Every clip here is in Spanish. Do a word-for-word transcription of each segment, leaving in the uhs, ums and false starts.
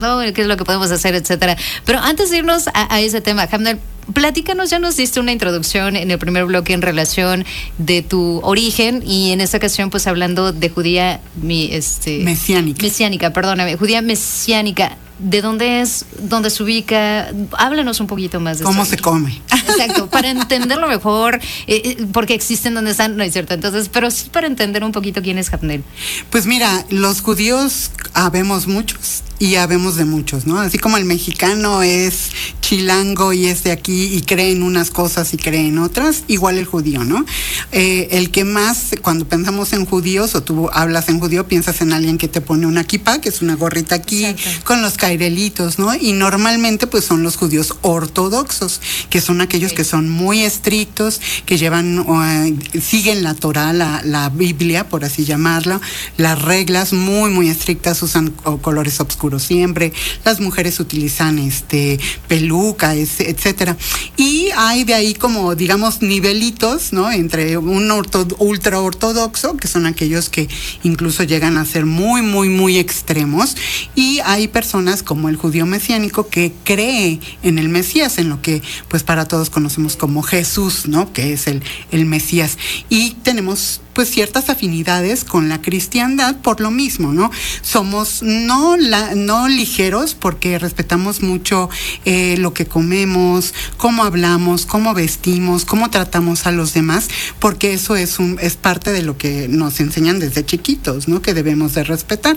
¿no? ¿Qué es lo que podemos hacer, etcétera? Pero antes de irnos a, a ese tema, Hamner, platícanos, ya nos diste una introducción en el primer bloque en relación de tu origen y en esta ocasión pues hablando de judía mi, este, mesiánica. Mesiánica, perdóname, judía mesiánica. ¿De dónde es? ¿Dónde se ubica? Háblanos un poquito más de ¿Cómo esto. se come? Exacto, para entenderlo mejor, eh, porque existen donde están, no es cierto, entonces, pero sí para entender un poquito quién es Hamner. Pues mira, los judíos habemos muchos y habemos de muchos, ¿no? Así como el mexicano es chilango y es de aquí y cree en unas cosas y cree en otras, igual el judío, ¿no? Eh, el que más, cuando pensamos en judíos o tú hablas en judío, piensas en alguien que te pone una kippah, que es una gorrita aquí, exacto, con los cairelitos, ¿no? Y normalmente pues son los judíos ortodoxos, que son aquellos, sí, que son muy estrictos, que llevan, uh, siguen la Torah, la, la Biblia, por así llamarla, las reglas muy, muy estrictas, usan oh, colores oscuros siempre, las mujeres utilizan este peluca, etcétera. Y hay de ahí como, digamos, nivelitos, ¿no? Entre un orto, ultra ortodoxo, que son aquellos que incluso llegan a ser muy, muy, muy extremos, y hay personas como el judío mesiánico que cree en el Mesías, en lo que pues para todos conocemos como Jesús, ¿no? Que es el, el Mesías. Y tenemos pues ciertas afinidades con la cristiandad por lo mismo, ¿no? Somos no la, no ligeros porque respetamos mucho eh, lo que comemos, cómo hablamos, cómo vestimos, cómo tratamos a los demás, porque eso es un es parte de lo que nos enseñan desde chiquitos, ¿no? Que debemos de respetar.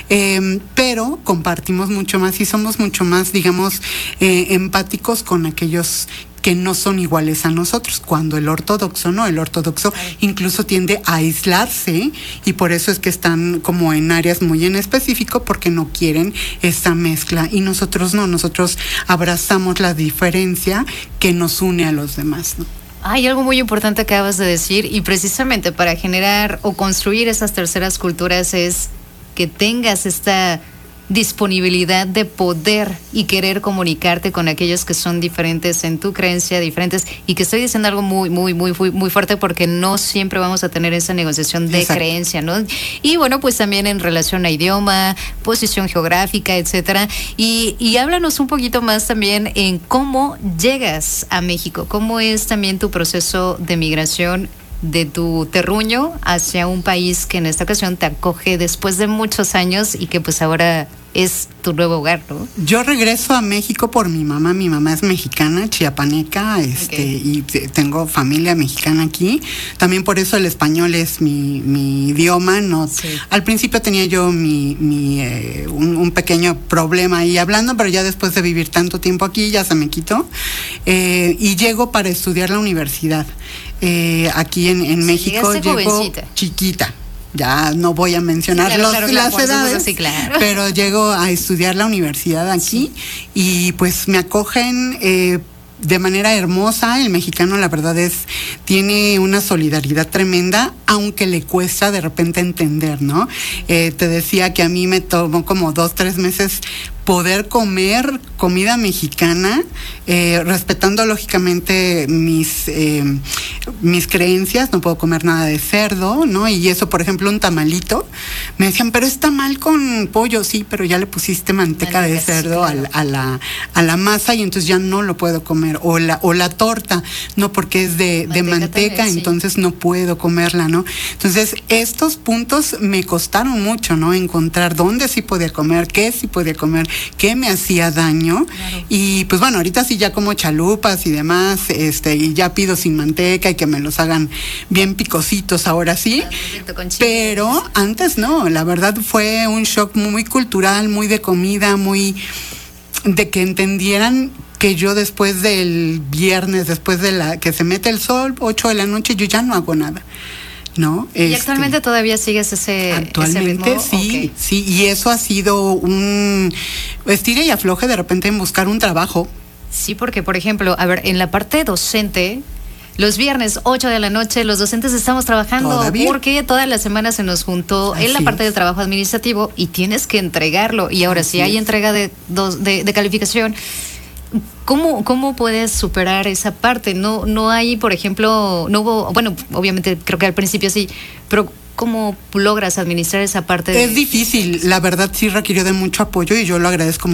Eh, pero compartimos mucho más y somos mucho más, digamos, eh, empáticos con aquellos que no son iguales a nosotros, cuando el ortodoxo no, el ortodoxo incluso tiende a aislarse y por eso es que están como en áreas muy en específico porque no quieren esa mezcla y nosotros no, nosotros abrazamos la diferencia que nos une a los demás, ¿no? Hay algo muy importante que acabas de decir y precisamente para generar o construir esas terceras culturas es que tengas esta disponibilidad de poder y querer comunicarte con aquellos que son diferentes en tu creencia, diferentes, y que estoy diciendo algo muy, muy, muy, muy fuerte porque no siempre vamos a tener esa negociación de Exacto. creencia, ¿no? Y bueno, pues también en relación a idioma, posición geográfica, etcétera. Y, y háblanos un poquito más también en cómo llegas a México, cómo es también tu proceso de migración de tu terruño hacia un país que en esta ocasión te acoge después de muchos años y que pues ahora es tu nuevo hogar, ¿no? Yo regreso a México por mi mamá. Mi mamá es mexicana, chiapaneca, este, okay. y tengo familia mexicana aquí. También por eso el español es mi, mi idioma. No, sí. Al principio tenía yo mi, mi eh, un, un pequeño problema ahí hablando, pero ya después de vivir tanto tiempo aquí ya se me quitó. Eh, y llego para estudiar la universidad. Eh, aquí en, en México sí, llego jovencita. Chiquita. Ya no voy a mencionar sí, claro, los, claro, las claro, edades, sí, claro. pero llego a estudiar la universidad aquí sí. y pues me acogen eh, de manera hermosa. El mexicano, la verdad es, tiene una solidaridad tremenda, aunque le cuesta de repente entender, ¿no? Eh, te decía que a mí me tomó como dos, tres meses poder comer comida mexicana, eh, respetando lógicamente mis eh, mis creencias. No puedo comer nada de cerdo, ¿no? Y eso, por ejemplo, un tamalito, me decían, pero está mal con pollo, sí, pero ya le pusiste manteca, manteca de cerdo sí, claro. a, a la a la masa y entonces ya no lo puedo comer. O la o la torta, no, porque es de manteca, de manteca también, entonces sí. no puedo comerla, ¿no? Entonces, estos puntos me costaron mucho, ¿no? Encontrar dónde sí podía comer, qué sí podía comer, qué me hacía daño. Claro. Y pues bueno, ahorita sí ya como chalupas y demás, este, y ya pido sin manteca y que me los hagan bien picositos ahora sí. Pero antes no, la verdad fue un shock muy cultural, muy de comida, muy de que entendieran que yo después del viernes, después de la que se mete el sol, ocho de la noche, yo ya no hago nada. ¿No? ¿Y este, actualmente todavía sigues ese Actualmente ese ritmo? sí, okay. sí, y eso ha sido un estira y afloje de repente en buscar un trabajo. Sí, porque por ejemplo, a ver, en la parte docente, los viernes ocho de la noche, los docentes estamos trabajando ¿Todavía? porque toda la semana se nos juntó Así en la parte es. del trabajo administrativo y tienes que entregarlo. Y ahora, Así si hay es. entrega de, de, de calificación, ¿Cómo, ¿Cómo puedes superar esa parte? No, no hay, por ejemplo, no hubo, bueno, obviamente creo que al principio sí, pero ¿cómo logras administrar esa parte? Es de... difícil, la verdad sí requirió de mucho apoyo y yo lo agradezco mucho.